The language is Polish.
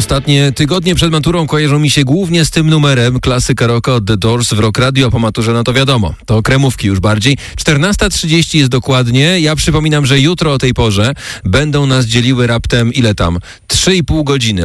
Ostatnie tygodnie przed maturą kojarzą mi się głównie z tym numerem. Klasyka rocka od The Doors w Rock Radio, a po maturze no to wiadomo. To kremówki już bardziej. 14:30 jest dokładnie. Ja przypominam, że jutro o tej porze będą nas dzieliły raptem ile tam? 3,5 godziny.